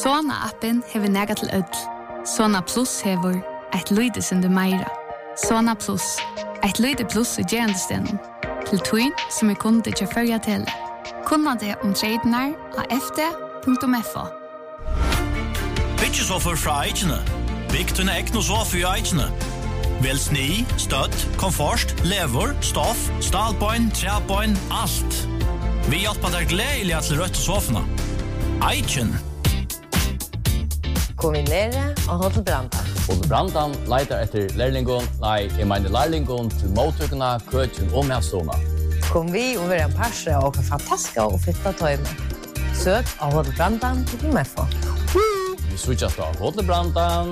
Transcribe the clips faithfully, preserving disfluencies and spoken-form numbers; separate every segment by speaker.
Speaker 1: Sona-appen hever nega til ødel. Sona Plus hever et lydesende meira. Sona Plus, et lyde plus i gerandestenen. Til tøyen som er kunde til førja til. Kunna det om tradenar av f d punktum f o.
Speaker 2: Byggjesoffer fra Eichene. Bygg til egn og sofa i Eichene. Vel sni, støtt, komfort, lever, stoff, stalbøyn, trebøyn, alt. Vi hjelper deg gledelig til rødt sofene. Eichen.
Speaker 3: Kombinere og Hotel Brandan.
Speaker 4: Hotel Brandan leiter etter lærlingon, nei, jeg mener lærlingon til mottøkene, køkken og medstående.
Speaker 3: Kom vi og være en parse og fantastiske og fitta tøyme. Søk av Hotel Brandan til M F O.
Speaker 4: Vi switchas av Hotel Brandan.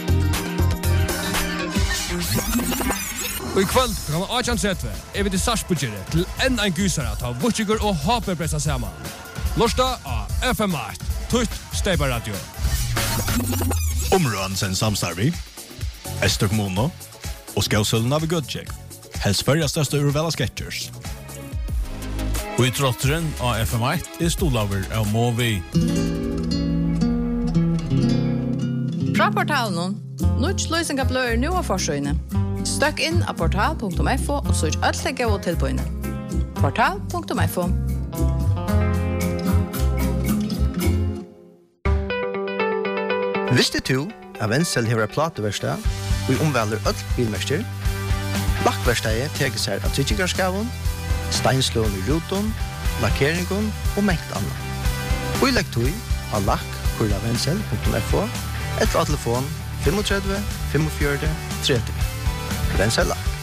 Speaker 5: Og i kveld kan Arjan Setve er vi til Sarsbudgere til enn en gysere ta Vutchiger og Haper pressa sammen. Lørsta av F M åtte, Tutt Steibar Radio.
Speaker 6: Områden sen samstarvi, Ester Kommuno og Skausøllen av Gudtjek. Helst førja største urvela sketchers.
Speaker 2: Og i trotteren av F M åtte er stolaver av Movi.
Speaker 7: Fra portalen, Nuts løsning av bløyer nå av forsøyene. Støkk inn av portal punktum f o og søk alle gode tilbøyene. portal punktum f o.
Speaker 8: Visste du at Wenzel har et plateverksted og omvelder alt bilmester? Lakkverkstedet teker seg av tryggikarskaven, steinslån i ruton, lakkeringen og mengt annet. Og i lektor av lakk kurla wenzel punktum f o eller av telefon tre fem fem fem fire tre. Wenzel Lakk.